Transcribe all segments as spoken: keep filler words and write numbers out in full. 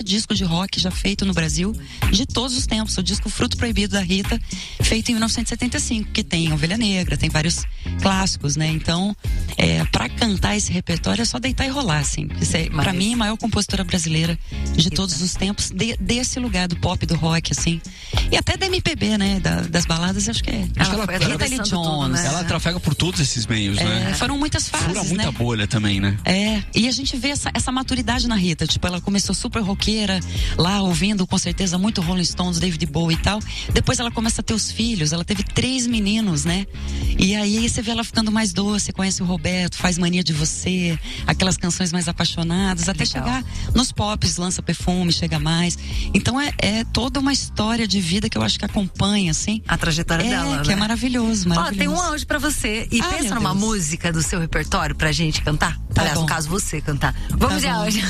disco de rock já feito no Brasil de todos os tempos. O disco Fruto Proibido da Rita, feito em mil novecentos e setenta e cinco, que tem Ovelha Negra, tem vários clássicos, né? Então, é, pra cantar esse repertório é só deitar e rolar, assim. É, pra mim, a maior compositora brasileira de Rita. Todos os tempos, de, desse lugar do pop, do rock, assim. E até da M P B, né? Da, das baladas, acho que é. Acho ela, que ela, Rita Lee Jones. Tudo, né? Ela trafega por todos esses meios, é, né? Foram muitas fases, Fura muita né? bolha também, né? É, e a gente vê essa, essa maturidade na Rita. Tipo, ela começou super roqueira, lá ouvindo com certeza muito Rolling Stones, David Bowie e tal. Depois ela começa a ter os filhos, ela teve três meninos, né? E aí você vê ela ficando mais doce, conhece o Roberto, faz Mania de Você, aquelas canções mais apaixonadas, até Legal. Chegar nos pops, lança Perfume, Chega Mais. Então é, é toda uma história de vida que eu acho que acompanha, assim. A trajetória é, dela, que né? é maravilhoso, maravilhoso. Ó, tem um áudio pra você. E ah, pensa numa Deus. música do seu repertório pra gente cantar. Tá Aliás, bom. no caso, você cantar. Vamos tá de áudio.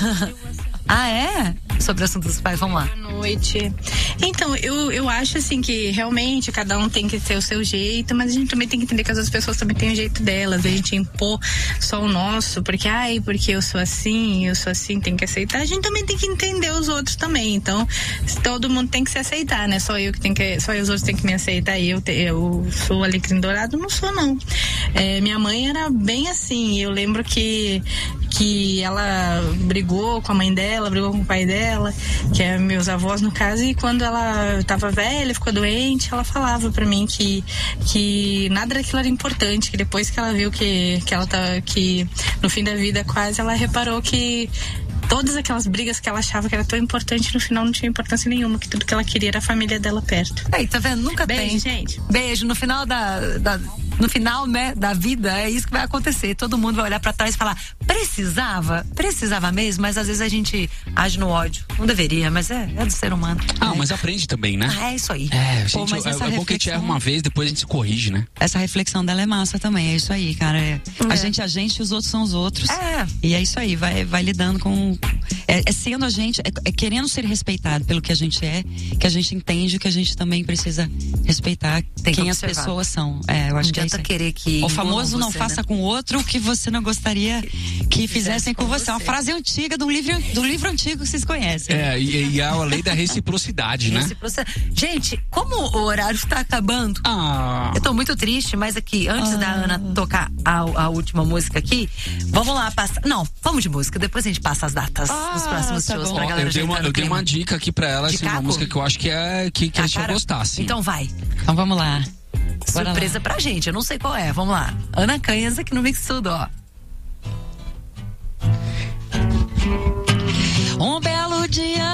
Ah, é? Sobre o assunto dos pais, vamos lá. Boa noite. Então, eu, eu acho assim que realmente cada um tem que ter o seu jeito, mas a gente também tem que entender que as outras pessoas também têm o jeito delas. A gente impor só o nosso, porque, ai, porque eu sou assim, eu sou assim, tem que aceitar. A gente também tem que entender os outros também. Então, todo mundo tem que se aceitar, né? Só eu que tenho que, só eu, os outros têm que me aceitar. E eu, eu sou alecrim dourado, não sou, não. É, minha mãe era bem assim. Eu lembro que que ela brigou com a mãe dela, brigou com o pai dela, que é meus avós no caso, e quando ela tava velha, ficou doente, ela falava pra mim que, que nada daquilo era importante, que depois que ela viu que, que ela tá, que no fim da vida quase, ela reparou que todas aquelas brigas que ela achava que era tão importante, no final não tinha importância nenhuma, que tudo que ela queria era a família dela perto. Aí, tá vendo? Nunca Beijo, tem. gente. Beijo. No final da, da, no final, né, da vida, é isso que vai acontecer. Todo mundo vai olhar pra trás e falar, precisava? Precisava mesmo, mas às vezes a gente age no ódio. Não deveria, mas é, é do ser humano. Ah, é. mas aprende também, né? Ah, é isso aí. É, gente, Pô, mas é, essa é bom que a gente erra uma vez, depois a gente se corrige, né? Essa reflexão dela é massa também, é isso aí, cara. É, É. A gente é a gente e os outros são os outros. É. E é isso aí, vai, vai lidando com... É, é sendo a gente, é, é querendo ser respeitado pelo que a gente é, que a gente entende que a gente também precisa respeitar Tem que quem as observar. pessoas são. É, eu acho Não que é adianta isso aí. querer que O famoso não você, faça né? com o outro o que você não gostaria que fizessem com você. É uma frase antiga do livro, do livro antigo que vocês conhecem. É, e, e a lei da reciprocidade, né? Reciprocidade. Gente, como o horário está acabando, Ah. eu tô muito triste, mas aqui, antes Ah. da Ana tocar a, a última música aqui, vamos lá passar. Não, vamos de música, depois a gente passa as datas Ah, dos próximos tá shows bom. pra Ó, galera. eu dei, já uma, entrar no eu dei clima. uma dica aqui pra ela, De assim, uma Caco? música que eu acho que é que, que Ah, eles iam cara, gostar, assim. Então vai. Então vamos lá. Bora Surpresa lá. pra gente, eu não sei qual é. Vamos lá. Ana Canhas aqui no Mix Tudo, ó. Um belo dia